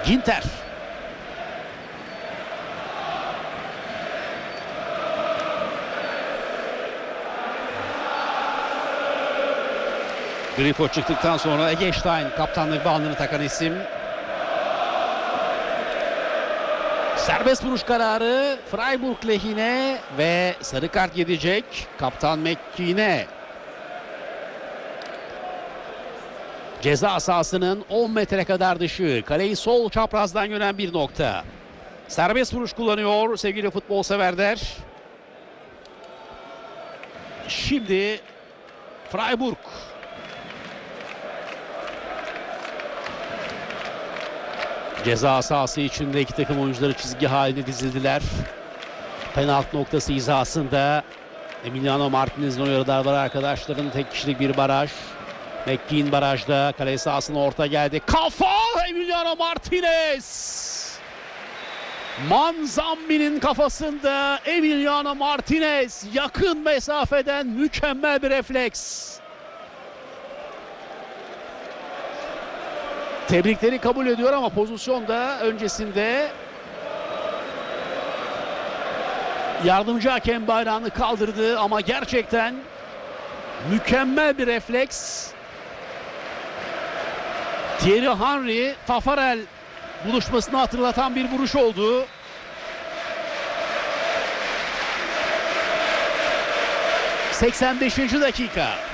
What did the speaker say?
Ginter. Grifo çıktıktan sonra Eggestein kaptanlık bandını takan isim. Serbest vuruş kararı Freiburg lehine ve sarı kart gidecek kaptan McKean'e. Ceza sahasının 10 metre kadar dışı, kaleyi sol çaprazdan gören bir nokta. Serbest vuruş kullanıyor sevgili futbol severler. Şimdi Freiburg. Ceza sahası içinde iki takım oyuncuları çizgi halinde dizildiler. Penaltı noktası hizasında Emiliano Martinez'in uyarılar var arkadaşların. Tek kişilik bir baraj. McKean barajda, kale sahasına orta geldi. Kafa Emiliano Martinez. Manzambi'nin kafasında Emiliano Martinez yakın mesafeden mükemmel bir refleks. Tebrikleri kabul ediyor ama pozisyonda öncesinde yardımcı hakem bayrağını kaldırdı ama gerçekten mükemmel bir refleks. Thierry Henry Tafarel buluşmasını hatırlatan bir vuruş oldu. ...85. dakika.